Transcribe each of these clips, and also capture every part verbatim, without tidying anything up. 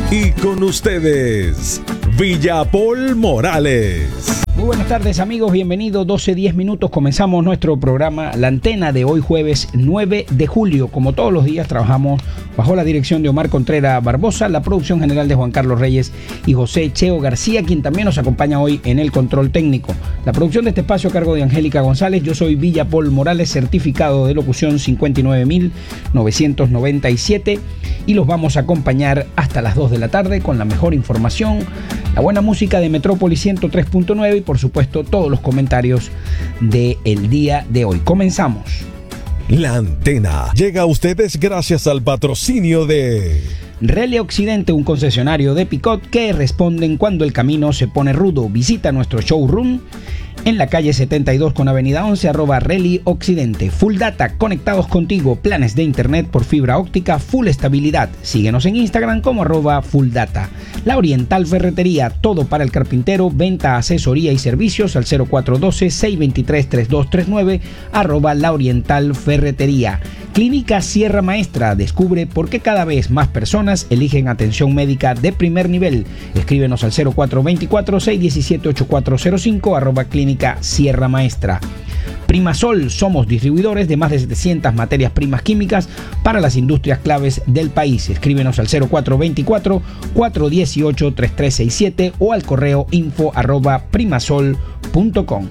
Y con ustedes, Villapol Morales. Muy buenas tardes, amigos, bienvenidos, doce diez minutos, comenzamos nuestro programa La Antena de hoy jueves nueve de julio. Como todos los días trabajamos bajo la dirección de Omar Contreras Barbosa, la producción general de Juan Carlos Reyes y José Cheo García, quien también nos acompaña hoy en el control técnico. La producción de este espacio a cargo de Angélica González. Yo soy Villapol Morales, certificado de locución cincuenta y nueve mil novecientos noventa y siete, y los vamos a acompañar hasta las dos de la tarde con la mejor información, la buena música de Metrópolis ciento tres punto nueve y por supuesto todos los comentarios del día de hoy. Comenzamos. La Antena llega a ustedes gracias al patrocinio de Rally Occidente, un concesionario de Picot que responden cuando el camino se pone rudo. Visita nuestro showroom en la calle setenta y dos con avenida once, arroba Rally Occidente. Full Data, conectados contigo, planes de internet por fibra óptica, full estabilidad. Síguenos en Instagram como arroba Full Data. La Oriental Ferretería, todo para el carpintero, venta, asesoría y servicios al cero cuatro uno dos, seis dos tres, tres dos tres nueve, arroba La Oriental Ferretería. Clínica Sierra Maestra, descubre por qué cada vez más personas eligen atención médica de primer nivel. Escríbenos al cero cuatro dos cuatro, seis uno siete, ocho cuatro cero cinco, arroba Clínica Sierra Maestra. Primasol, somos distribuidores de más de setecientas materias primas químicas para las industrias claves del país. Escríbenos al cero cuatro dos cuatro, cuatro uno ocho, tres tres seis siete o al correo info arroba primasol punto com.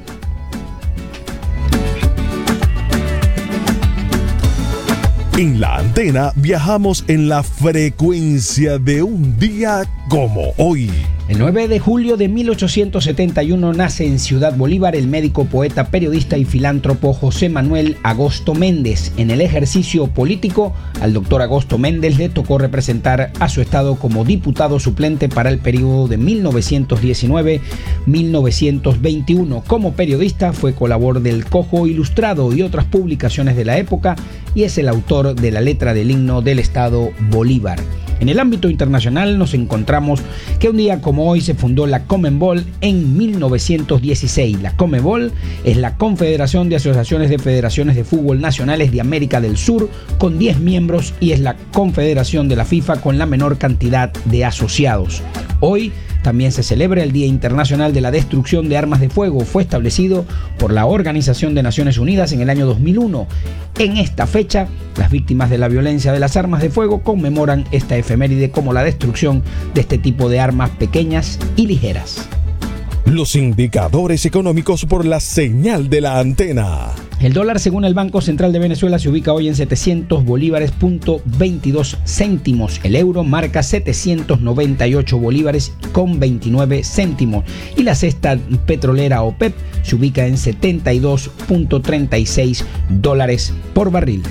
En La Antena viajamos en la frecuencia de un día como hoy. El nueve de julio de mil ochocientos setenta y uno nace en Ciudad Bolívar el médico, poeta, periodista y filántropo José Manuel Agosto Méndez. En el ejercicio político, al doctor Agosto Méndez le tocó representar a su estado como diputado suplente para el periodo de mil novecientos diecinueve a mil novecientos veintiuno. Como periodista fue colaborador del Cojo Ilustrado y otras publicaciones de la época y es el autor de la letra del himno del estado Bolívar. En el ámbito internacional nos encontramos que un día como hoy se fundó la CONMEBOL en mil novecientos dieciséis. La CONMEBOL es la Confederación de Asociaciones de Federaciones de Fútbol Nacionales de América del Sur con diez miembros y es la confederación de la FIFA con la menor cantidad de asociados. Hoy también se celebra el Día Internacional de la Destrucción de Armas de Fuego. Fue establecido por la Organización de Naciones Unidas en el año dos mil uno. En esta fecha, las víctimas de la violencia de las armas de fuego conmemoran esta efeméride como la destrucción de este tipo de armas pequeñas y ligeras. Los indicadores económicos por la señal de La Antena. El dólar, según el Banco Central de Venezuela, se ubica hoy en setecientos bolívares punto veintidós céntimos. El euro marca setecientos noventa y ocho bolívares con veintinueve céntimos. Y la cesta petrolera OPEP se ubica en setenta y dos punto treinta y seis dólares por barril.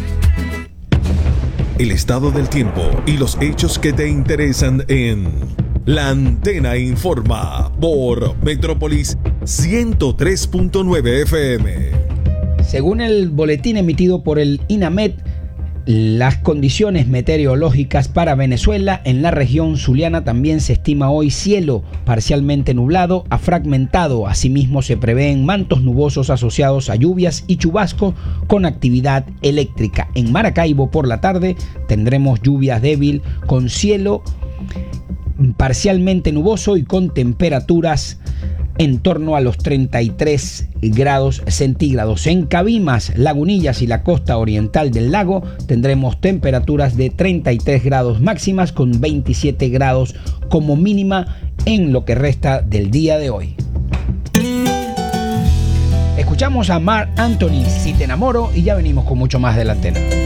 El estado del tiempo y los hechos que te interesan en La Antena Informa por Metrópolis ciento tres punto nueve F M. Según el boletín emitido por el INAMED, las condiciones meteorológicas para Venezuela en la región zuliana también se estima hoy cielo parcialmente nublado a fragmentado. Asimismo se prevén mantos nubosos asociados a lluvias y chubascos con actividad eléctrica. En Maracaibo por la tarde tendremos lluvia débil con cielo parcialmente nuboso y con temperaturas en torno a los treinta y tres grados centígrados. En Cabimas, Lagunillas y la costa oriental del lago tendremos temperaturas de treinta y tres grados máximas con veintisiete grados como mínima en lo que resta del día de hoy. Escuchamos a Marc Anthony, Si te enamoro, y ya venimos con mucho más de La Antena.